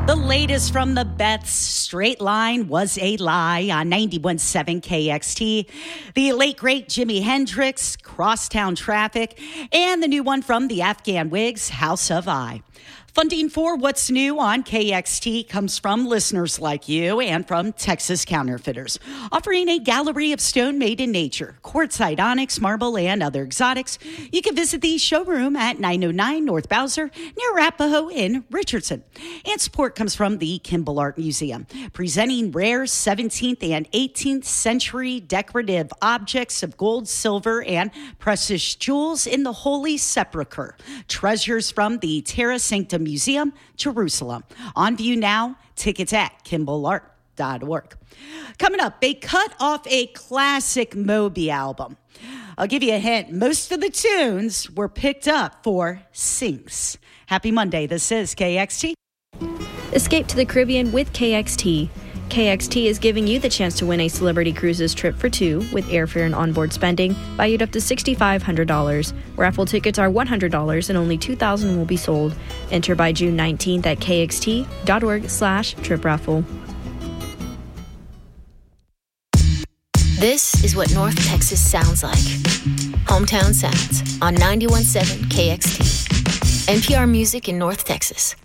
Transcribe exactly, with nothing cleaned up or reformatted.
The latest from the Beths, Straight Line Was a Lie on ninety-one point seven K X T. The late, great Jimi Hendrix, Crosstown Traffic, and the new one from the Afghan Wigs, House of I. Funding for What's New on K X T comes from listeners like you and from Texas Counterfeiters, offering a gallery of stone made in nature, quartzite, onyx, marble, and other exotics. You can visit the showroom at nine oh nine North Bowser near Arapahoe in Richardson. And support comes from the Kimball Art Museum, presenting rare seventeenth and eighteenth century decorative objects of gold, silver, and precious jewels in the Holy Sepulchre. Treasures from the Terra Sancta Museum, Jerusalem. On view now, tickets at kimball art dot org. Coming up, they cut off a classic Moby album. I'll give you a hint. Most of the tunes were picked up for Sinks. Happy Monday. This is K X T. Escape to the Caribbean with K X T. K X T is giving you the chance to win a Celebrity Cruises trip for two with airfare and onboard spending valued up to six thousand five hundred dollars. Raffle tickets are one hundred dollars and only two thousand will be sold. Enter by June nineteenth at kxt.org slash trip raffle. This is what North Texas sounds like. Hometown Sounds on ninety-one point seven K X T. N P R Music in North Texas.